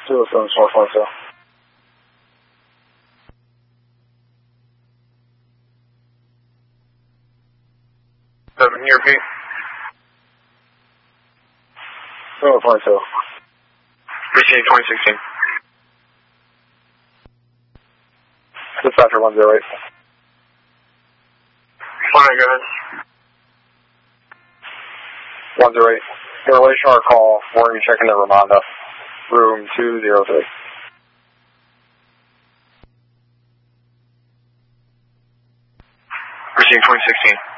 07-440. Can you repeat? 07-440. Reaching 2016. Dispatcher 108. Alright, go ahead. 108. In relation to our call, we're going to be checking the Ramonda, room 203. Reaching 2016.